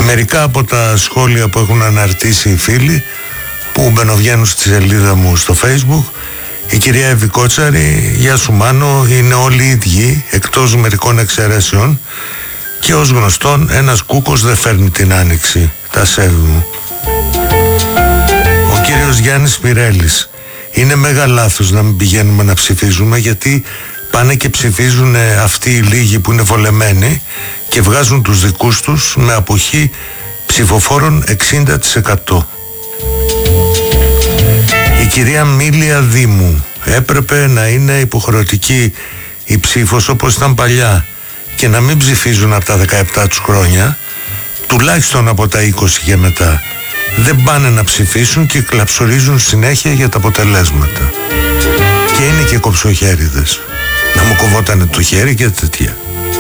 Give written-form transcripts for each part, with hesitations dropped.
Μερικά από τα σχόλια που έχουν αναρτήσει οι φίλοι που μπαινοβγαίνουν στη σελίδα μου στο Facebook. Η κυρία Εύη Κότσαρη, γεια σου Μάνο, είναι όλοι οι ίδιοι εκτός μερικών εξαιρέσεων και ως γνωστόν ένας κούκος δεν φέρνει την άνοιξη. Τα σέβη μου. Ο κύριος Γιάννης Μιρέλης, είναι μέγα λάθος να μην πηγαίνουμε να ψηφίζουμε, γιατί πάνε και ψηφίζουν αυτοί οι λίγοι που είναι βολεμένοι και βγάζουν τους δικούς τους με αποχή ψηφοφόρων 60%. Η κυρία Μίλια Δήμου, έπρεπε να είναι υποχρεωτική η ψήφος όπως ήταν παλιά και να μην ψηφίζουν από τα 17 τους χρόνια, τουλάχιστον από τα 20 και μετά. Δεν πάνε να ψηφίσουν και κλαψορίζουν συνέχεια για τα αποτελέσματα. Και είναι και κοψοχέριδες. Να μου κοβότανε το χέρι και τέτοια.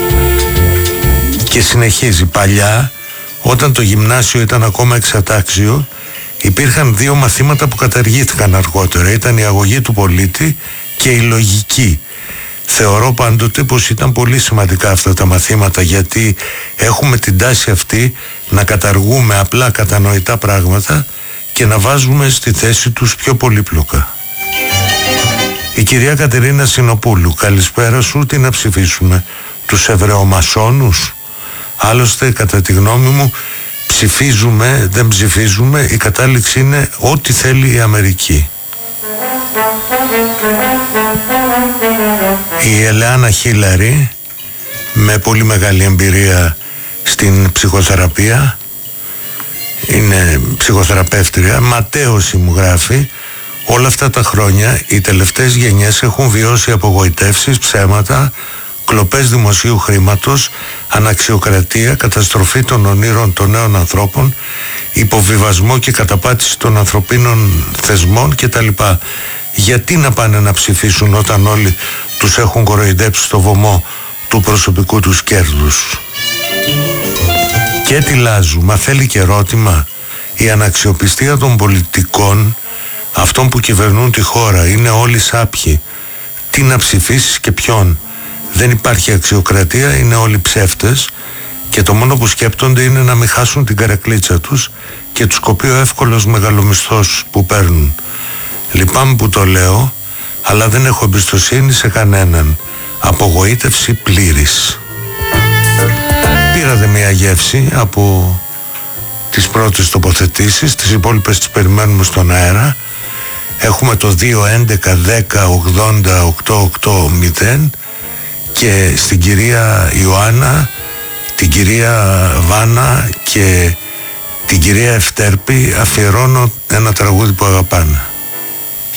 Και συνεχίζει. Παλιά, όταν το γυμνάσιο ήταν ακόμα εξατάξιο, υπήρχαν δύο μαθήματα που καταργήθηκαν αργότερα. Ήταν η αγωγή του πολίτη και η λογική. Θεωρώ πάντοτε πως ήταν πολύ σημαντικά αυτά τα μαθήματα, γιατί έχουμε την τάση αυτή να καταργούμε απλά κατανοητά πράγματα και να βάζουμε στη θέση τους πιο πολύπλοκα. Η κυρία Κατερίνα Συνοπούλου, καλησπέρα σου, τι να ψηφίσουμε, τους Εβραιομασόνους? Άλλωστε κατά τη γνώμη μου ψηφίζουμε, δεν ψηφίζουμε, η κατάληξη είναι ό,τι θέλει η Αμερική. Η Ελεάνα Χίλαρη, με πολύ μεγάλη εμπειρία στην ψυχοθεραπεία, είναι ψυχοθεραπεύτρια, ματέωση μου γράφει, όλα αυτά τα χρόνια οι τελευταίες γενιές έχουν βιώσει απογοητεύσεις, ψέματα, κλοπές δημοσίου χρήματος, αναξιοκρατία, καταστροφή των ονείρων των νέων ανθρώπων, υποβιβασμό και καταπάτηση των ανθρωπίνων θεσμών κτλ. Γιατί να πάνε να ψηφίσουν όταν όλοι τους έχουν κοροϊδέψει στο βωμό του προσωπικού τους κέρδους? Και τι λάζου, μα θέλει και ερώτημα. Η αναξιοπιστία των πολιτικών, αυτών που κυβερνούν τη χώρα, είναι όλοι σάπιοι. Τι να ψηφίσεις και ποιον? Δεν υπάρχει αξιοκρατία, είναι όλοι ψεύτες και το μόνο που σκέπτονται είναι να μην χάσουν την καρακλίτσα τους και τους κοπεί ο εύκολος μεγαλομισθός που παίρνουν. Λυπάμαι που το λέω, αλλά δεν έχω εμπιστοσύνη σε κανέναν. Απογοήτευση πλήρης. Πήρατε μια γεύση από τις πρώτες τοποθετήσεις, τις υπόλοιπες τις περιμένουμε στον αέρα. Έχουμε το 211 10 80 880 και στην κυρία Ιωάννα, την κυρία Βάνα και την κυρία Ευτέρπη αφιερώνω ένα τραγούδι που αγαπάνε.